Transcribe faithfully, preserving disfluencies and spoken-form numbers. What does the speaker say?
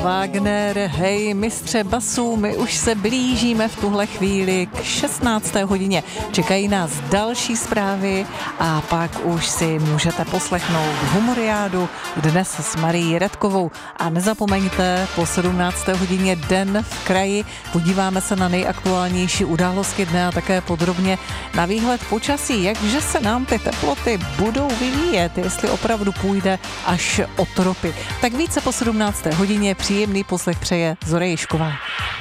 Wagner, hej mistře basů, my už se blížíme v tuhle chvíli k šestnácté hodině. Čekají nás další zprávy a pak už si můžete poslechnout Humoriádu dnes s Marií Redkovou. A nezapomeňte, po sedmnácté hodině Den v kraji, podíváme se na nejaktuálnější události dne a také podrobně na výhled počasí, jakže se nám ty teploty budou vyvíjet, jestli opravdu půjde až o tropy. Tak více po sedmnácté hodině, příjemný poslech přeje Zora Ježková.